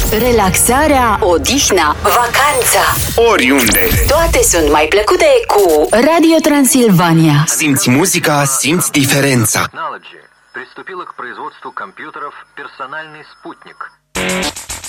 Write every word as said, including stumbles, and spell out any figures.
Relaxarea, odihna, vacanța, oriunde. toate sunt mai plăcute cu Radio Transilvania. Simți muzica, simți diferența. Приступила к производству компьютеров «Персональный спутник».